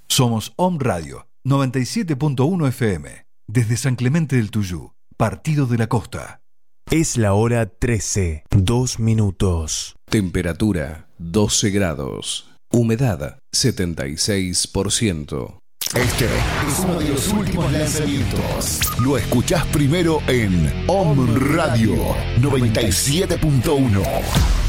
Somos Om Radio 97.1 FM, desde San Clemente del Tuyú, Partido de la Costa. Es la hora 13, 2 minutos. Temperatura 12 grados. Humedad 76%. Este es uno de los últimos lanzamientos. Lo escuchás primero en Om Radio 97.1.